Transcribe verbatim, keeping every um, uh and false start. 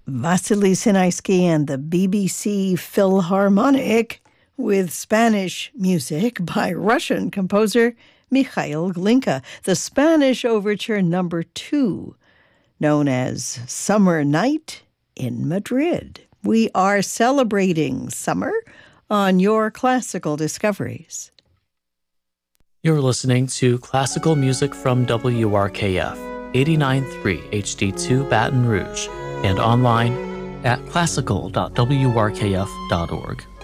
Vasily Sinaisky and the B B C Philharmonic with Spanish music by Russian composer Mikhail Glinka, the Spanish Overture number two, known as Summer Night in Madrid. We are celebrating summer on your classical discoveries. You're listening to classical music from W R K F, eighty-nine point three H D two Baton Rouge, and online at classical dot w r k f dot org.